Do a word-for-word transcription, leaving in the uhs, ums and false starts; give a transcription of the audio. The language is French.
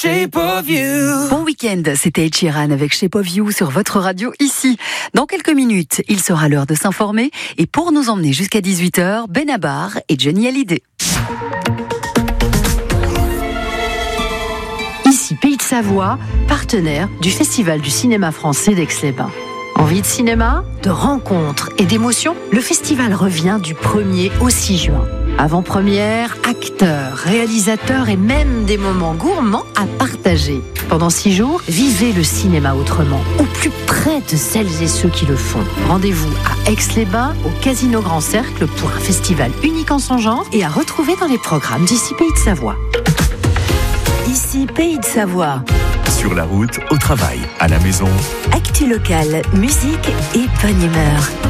Shape of You. Bon week-end, c'était Ed Sheeran avec Shape of You sur votre radio ici. Dans quelques minutes, il sera l'heure de s'informer et pour nous emmener jusqu'à dix-huit heures, Benabar et Johnny Hallyday. Ici Pays de Savoie, partenaire du Festival du cinéma français d'Aix-les-Bains. Envie de cinéma, de rencontres et d'émotions? Le festival revient du premier au six juin. Avant-première, acteurs, réalisateurs et même des moments gourmands à partager. Pendant six jours, vivez le cinéma autrement, au plus près de celles et ceux qui le font. Rendez-vous à Aix-les-Bains, au Casino Grand Cercle pour un festival unique en son genre et à retrouver dans les programmes d'Ici Pays de Savoie. Ici Pays de Savoie. Sur la route, au travail, à la maison. Actu locale, musique et bonne humeur.